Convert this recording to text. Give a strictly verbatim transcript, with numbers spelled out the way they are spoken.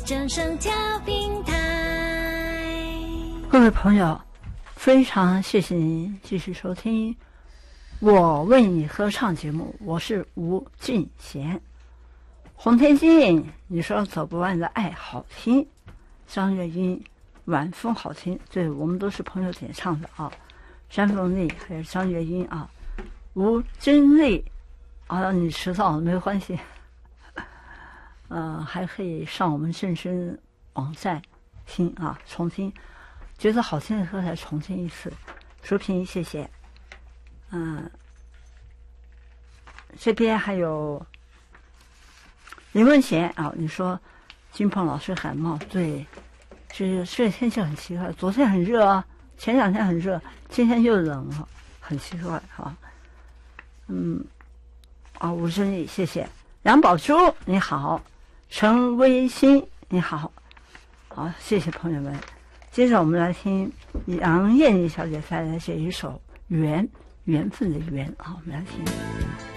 正声调频台。 各位朋友，非常谢谢您继续收听我为你合唱节目，我是吴俊贤。洪天静，你说走不完的爱好听，张月英晚风好听，对，我们都是朋友点唱的啊。山凤丽还有张月英啊，吴真丽啊，你迟到了没关系，呃，还可以上我们正声网站听啊，重听，觉得好听的歌再重听一次。淑萍，谢谢。嗯、呃，这边还有林文贤啊，你说金鹏老师感冒，对，这这天气很奇怪，昨天很热啊，前两天很热，今天又冷了，很奇怪啊。嗯，啊，吴真丽，谢谢。梁宝珠，你好。陈威新，你好。好，谢谢朋友们。接着我们来听杨艳丽小姐带来这一首《缘》，缘分的缘啊，我们来听。